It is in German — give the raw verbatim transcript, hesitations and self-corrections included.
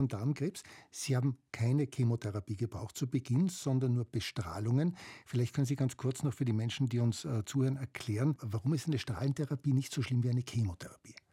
und Darmkrebs. Sie haben keine Chemotherapie gebraucht zu Beginn, sondern nur Bestrahlungen. Vielleicht können Sie ganz kurz noch für die Menschen, die uns äh, zuhören, erklären, warum ist eine Strahlentherapie nicht so schlimm wie eine Chemotherapie?